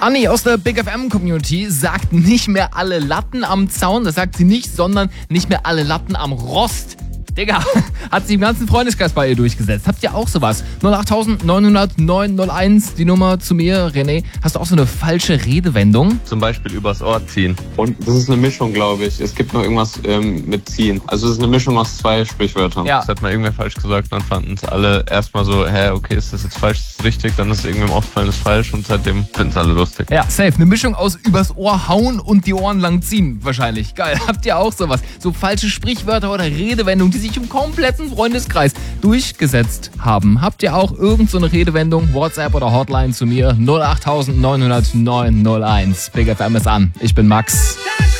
Anni aus der Big FM Community sagt nicht mehr alle Latten am Zaun, das sagt sie nicht, sondern nicht mehr alle Latten am Rost. Digga, hat sich im ganzen Freundeskreis bei ihr durchgesetzt. Habt ihr auch sowas? 08900 die Nummer zu mir. René, hast du auch so eine falsche Redewendung? Zum Beispiel übers Ohr ziehen. Und das ist eine Mischung, glaube ich. Es gibt noch irgendwas mit ziehen. Also es ist eine Mischung aus 2 Sprichwörtern. Ja. Das hat mal irgendwer falsch gesagt, dann fanden es alle erstmal so, okay, ist das jetzt falsch, ist das richtig? Dann ist irgendwem aufgefallen, ist falsch und seitdem finden es alle lustig. Ja, safe. Eine Mischung aus übers Ohr hauen und die Ohren lang ziehen wahrscheinlich. Geil. Habt ihr auch sowas? So falsche Sprichwörter oder Redewendungen, die sich im kompletten Freundeskreis durchgesetzt haben. Habt ihr auch irgend so eine Redewendung? WhatsApp oder Hotline zu mir 08900 901. Big FM ist an. Ich bin Max.